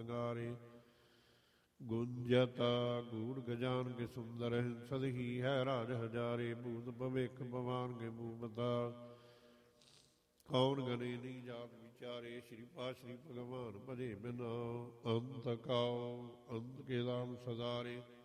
नगारे गुंजता गूढ़ गजान के सुंदर सद ही है राज हजारे भूत भविख भवान के भूमता कौन गने नहीं जात विचारे श्री पाश्री भगवान भजे बिना अंत काओ अंत के दाम सदारे